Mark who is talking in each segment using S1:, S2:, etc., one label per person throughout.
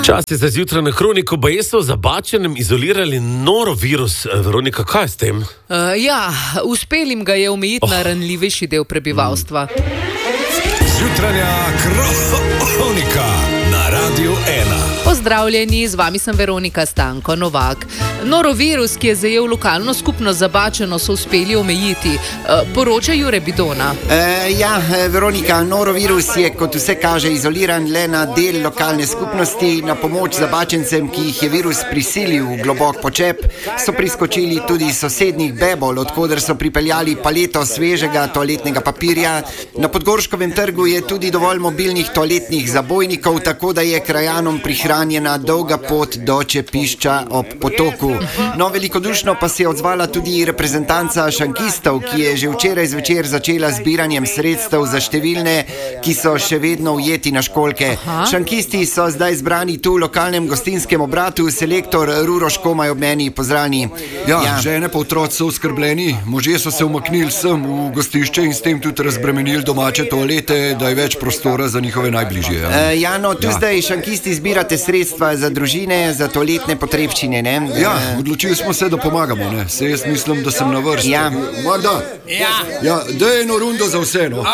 S1: Čas je za zjutraj na Kroniko, baje so za Bačenem izolirali norovirus. Veronika, kaj je s tem?
S2: Uspel jim ga je omejiti na ranljivejši del prebivalstva.
S3: Zjutranja Kronika na Radiu 1.
S2: Pozdravljeni, z vami sem Veronika Stanko Novak. Norovirus, ki je zajel lokalno skupnost Zabačeno, so uspeli omejiti. Poroča Jure Bidona.
S4: Veronika, norovirus je, kot vse kaže, izoliran le na del lokalne skupnosti. Na pomoč Zabačencem, ki jih je virus prisilil v globok počep, so priskočili tudi sosednjih Bebol, odkoder so pripeljali paleto svežega toaletnega papirja. Na Podgorškovem trgu je tudi dovolj mobilnih toaletnih zabojnikov, tako da je krajanom prihranjena dolga pot do Čepišča ob potoku. No, velikodušno pa se je odzvala tudi reprezentanca šankistov, ki je že včeraj zvečer začela zbiranjem sredstev za številne, ki so še vedno ujeti na školjke. Šankisti so zdaj zbrani tu v lokalnem gostinskem obratu, selektor Uroš Komaj ob meni, pozdravljeni.
S5: Žene pa otroci so oskrbljeni, možje so se umaknili sem v gostišče in s tem tudi razbremenili domače toalete, da je več prostora za njihove najbližje.
S4: Tu zdaj šankisti zbirate sredstva za družine, za toaletne potrebščine, ne?
S5: Odločili smo se, da pomagamo, ne? Se jaz mislim, da sem na vrsti. Magda? Daj eno rundo za vse, no?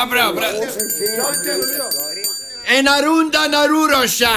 S4: Ena runda na Uroša!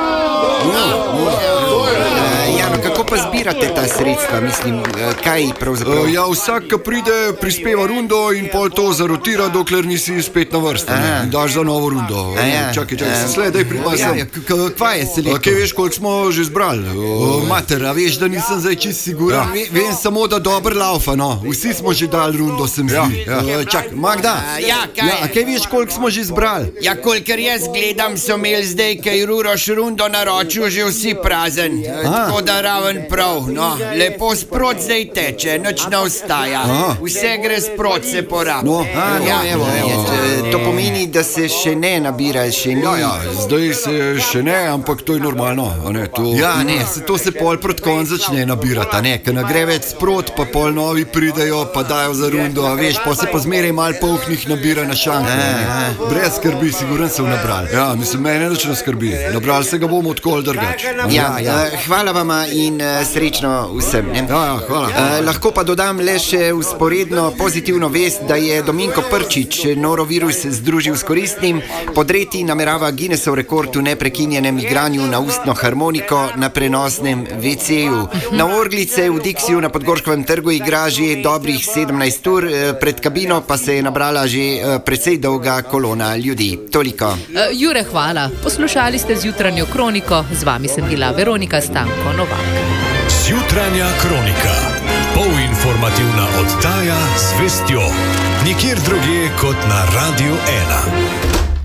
S4: Kako pa zbirate ta sredstva? Mislim, kaj pravzaprav?
S5: Vsak, ki pride, prispeva rundo in pol to zarotira, dokler nisi spet na vrsti. Daš za novo rundo. Čakaj, se sledaj pripasem.
S4: Kva je selektor?
S5: Kaj veš, koliko smo že zbrali?
S4: Mater, a veš, da nisem zdaj čist siguran.
S5: Vem samo, da dober laufa, no. Vsi smo že dali rundo, sem zdi. Čakaj, Magda? Kaj veš, koliko smo že zbrali?
S6: Kolikor jaz gledam, so imeli zdaj, kaj Uroš rundo naročil, že vsi prazen. Tako da raven prav, no. Lepo sprot zdaj teče, nič ne ostaja. Vse gre sprot, se porab.
S4: To pomeni, da se še ne nabira, še ni.
S5: Zdaj se še ne, ampak to je normalno. To se pol proti koncu začne nabirati, ne. Ker ne gre več sprot, pa pol novi pridejo, pa dajo za rundo, a veš, pa se pa zmeraj malo polhnih nabira na šanku. Brez skrbi, siguren sem nabral. Mislim, mene nič ne skrbi. Nabral se ga bomo odkoli drugač.
S4: Hvala vama in srečno vsem.
S5: Hvala.
S4: Lahko pa dodam le še vzporedno pozitivno vest, da je Dominko Prčič norovirus združil s koristnim. Podreti namerava Guinnessov rekord v neprekinjenem igranju na ustno harmoniko na prenosnem WC-ju. Na orglice v Dixiju na Podgorškovem trgu igra že dobrih 17 ur, pred kabino pa se je nabrala že precej dolga kolona ljudi. Toliko.
S2: Jure, hvala. Poslušali ste Zjutranjo Kroniko, z vami sem bila Veronika Stanko Novak.
S3: Zjutranja Kronika. Polinformativna oddaja z vestjo. Nikjer drugje kot na Radiu 1.